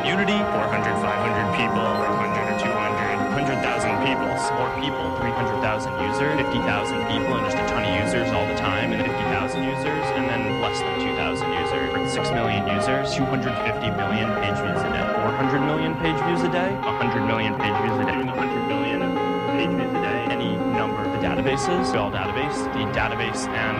community, 400, 500 people, 100 or 200, 100,000 people, more people, 300,000 users, 50,000 people, and just a ton of users all the time, and 50,000 users, and then less than 2,000 users, 6 million users, 250 million page views a day, 400 million page views a day, 100 million page views a day, 100 million page views a day, any number of the databases, all database, the database and